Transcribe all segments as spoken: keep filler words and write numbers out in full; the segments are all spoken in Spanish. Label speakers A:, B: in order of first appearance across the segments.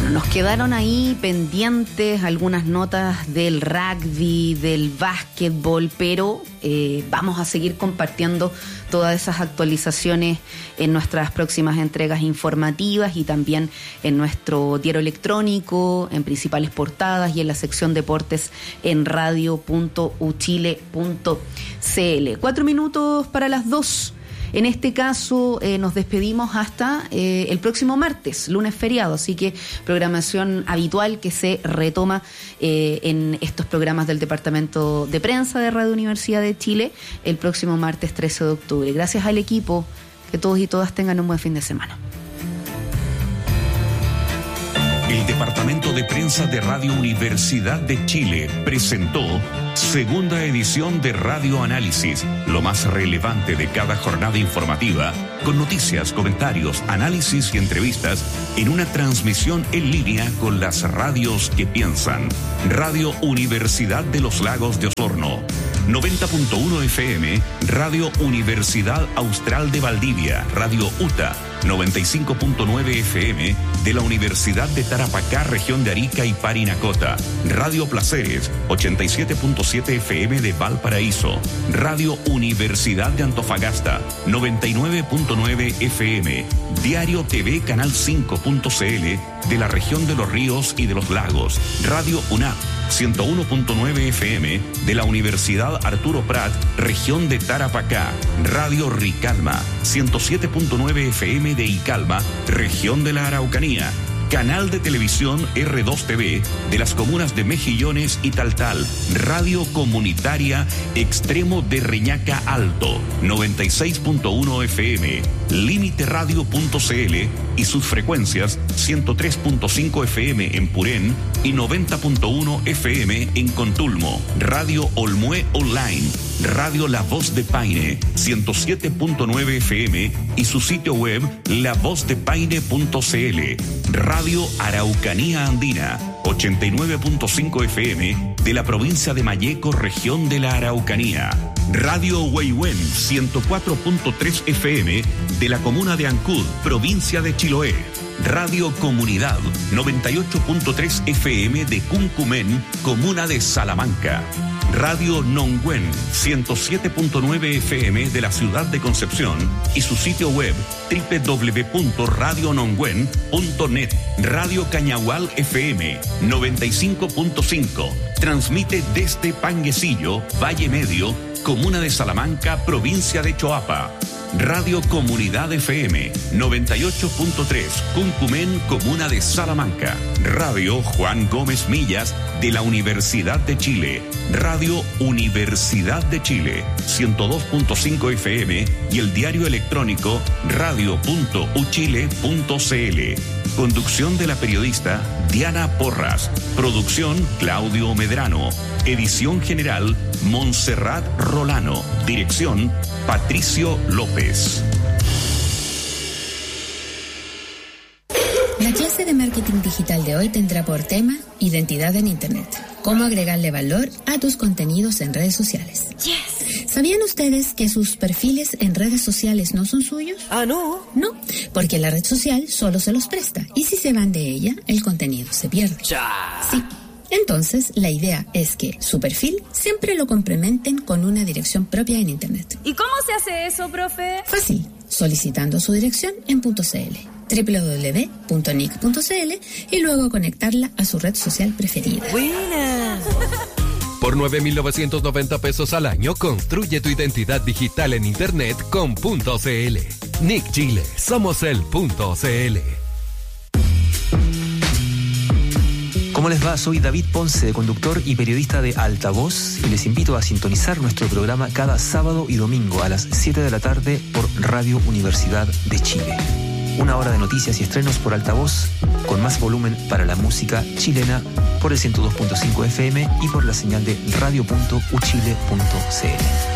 A: Bueno, nos quedaron ahí pendientes algunas notas del rugby, del básquetbol, pero eh, vamos a seguir compartiendo todas esas actualizaciones en nuestras próximas entregas informativas y también en nuestro diario electrónico, en principales portadas y en la sección deportes en radio punto u chile punto c l. Cuatro minutos para las dos. En este caso eh, nos despedimos hasta eh, el próximo martes, lunes feriado, así que programación habitual que se retoma eh, en estos programas del Departamento de Prensa de Radio Universidad de Chile el próximo martes trece de octubre. Gracias al equipo, que todos y todas tengan un buen fin de semana.
B: El Departamento de Prensa de Radio Universidad de Chile presentó segunda edición de Radio Análisis, lo más relevante de cada jornada informativa, con noticias, comentarios, análisis y entrevistas en una transmisión en línea con las radios que piensan. Radio Universidad de los Lagos de Osorno, noventa punto uno F M, Radio Universidad Austral de Valdivia, Radio U T A, noventa y cinco punto nueve F M de la Universidad de Tarapacá, región de Arica y Parinacota, Radio Placeres, ochenta y siete punto siete F M de Valparaíso, Radio Universidad de Antofagasta, noventa y nueve punto nueve F M, Diario T V Canal cinco punto c l de la región de los Ríos y de los Lagos, Radio U N A P, ciento uno punto nueve F M de la Universidad Arturo Prat, región de Tarapacá, Radio Ricalma, ciento siete punto nueve F M de Icalma, región de la Araucanía, Canal de Televisión R dos T V de las comunas de Mejillones y Taltal, Radio Comunitaria Extremo de Reñaca Alto, noventa y seis punto uno F M, Límite Radio punto c l y sus frecuencias ciento tres punto cinco F M en Purén y noventa punto uno F M en Contulmo, Radio Olmué Online, Radio La Voz de Paine, ciento siete punto nueve F M y su sitio web la voz de paine punto c l, Radio Araucanía Andina, ochenta y nueve punto cinco F M de la provincia de Malleco, región de la Araucanía, Radio Huehuen, ciento cuatro punto tres F M de la comuna de Ancud, provincia de Chiloé, Radio Comunidad, noventa y ocho punto tres F M de Cuncumen, comuna de Salamanca, Radio Nongüen, ciento siete punto nueve F M de la ciudad de Concepción y su sitio web doble u doble u doble u punto radio nongüen punto net, Radio Cañahual F M, noventa y cinco punto cinco, transmite desde Panguecillo, Valle Medio, comuna de Salamanca, provincia de Choapa, Radio Comunidad F M, noventa y ocho punto tres, Cuncumen, comuna de Salamanca, Radio Juan Gómez Millas de la Universidad de Chile, Radio Universidad de Chile, ciento dos punto cinco F M y el diario electrónico radio punto u chile punto c l. Conducción de la periodista Diana Porras. Producción Claudio Medrano. Edición general Montserrat Rolano. Dirección Patricio López.
C: La clase de marketing digital de hoy tendrá por tema identidad en Internet. Cómo agregarle valor a tus contenidos en redes sociales.
D: Yes.
C: ¿Sabían ustedes que sus perfiles en redes sociales no son suyos?
D: Ah, ¿no?
C: No, porque la red social solo se los presta y si se van de ella, el contenido se pierde.
D: Ya.
C: Sí. Entonces, la idea es que su perfil siempre lo complementen con una dirección propia en Internet.
D: ¿Y cómo se hace eso, profe?
C: Fácil, solicitando su dirección en .cl, doble u doble u doble u punto nick punto c l y luego conectarla a su red social preferida.
D: ¡Buena!
E: Por nueve mil novecientos noventa pesos al año, construye tu identidad digital en Internet con .cl. Nick Chile, somos el .cl.
F: ¿Cómo les va? Soy David Ponce, conductor y periodista de Altavoz, y les invito a sintonizar nuestro programa cada sábado y domingo a las siete de la tarde por Radio Universidad de Chile. Una hora de noticias y estrenos por Altavoz, con más volumen para la música chilena por el ciento dos punto cinco F M y por la señal de radio punto u chile punto c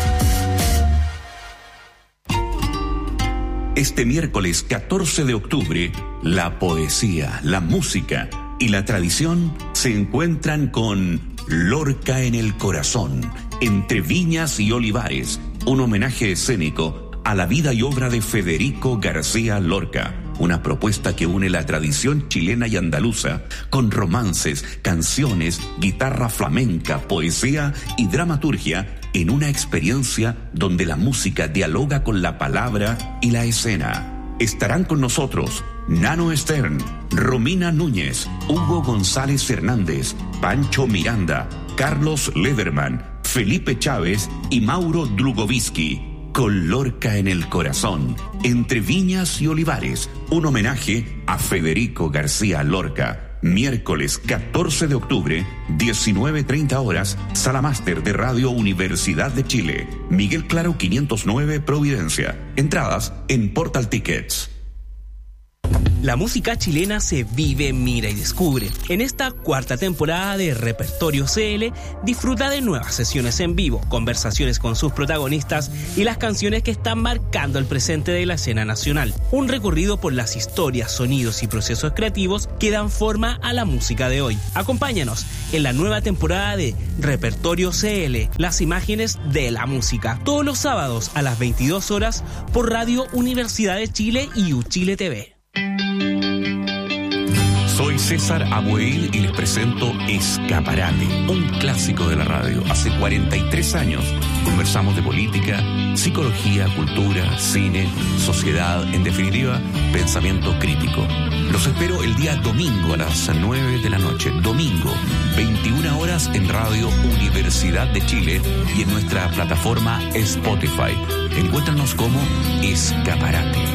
F: l.
B: Este miércoles catorce de octubre, la poesía, la música y la tradición se encuentran con Lorca en el Corazón, entre viñas y olivares, un homenaje escénico a la vida y obra de Federico García Lorca. una propuesta que une la tradición chilena y andaluza con romances, canciones, guitarra flamenca, poesía y dramaturgia en una experiencia donde la música dialoga con la palabra y la escena. Estarán con nosotros Nano Stern, Romina Núñez, Hugo González Fernández, Pancho Miranda, Carlos Lederman, Felipe Chávez y Mauro Drugovisky. Con Lorca en el corazón, entre viñas y olivares, un homenaje a Federico García Lorca. Miércoles catorce de octubre, diecinueve treinta horas, Sala Máster de Radio Universidad de Chile. Miguel Claro quinientos nueve, Providencia. Entradas en Portal Tickets.
G: La música chilena se vive, mira y descubre. En esta cuarta temporada de Repertorio C L, disfruta de nuevas sesiones en vivo, conversaciones con sus protagonistas y las canciones que están marcando el presente de la escena nacional. Un recorrido por las historias, sonidos y procesos creativos que dan forma a la música de hoy. Acompáñanos en la nueva temporada de Repertorio C L, las imágenes de la música. Todos los sábados a las veintidós horas por Radio Universidad de Chile y UChile T V.
B: Soy César Abuel y les presento Escaparate, un clásico de la radio. Hace cuarenta y tres años conversamos de política, psicología, cultura, cine, sociedad, en definitiva, pensamiento crítico. Los espero el día domingo a las nueve de la noche. Domingo, veintiuna horas en Radio Universidad de Chile y en nuestra plataforma Spotify. Encuéntranos como Escaparate.